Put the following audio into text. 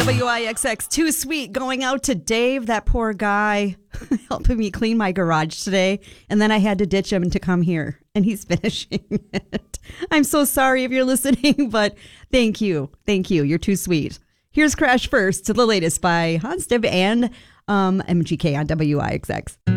WIXX, Too Sweet, going out to Dave, that poor guy, helping me clean my garage today. And then I had to ditch him to come here, and he's finishing it. I'm so sorry if you're listening, but thank you. Thank you. You're too sweet. Here's Crash First to the latest by Hans Div and MGK on WIXX.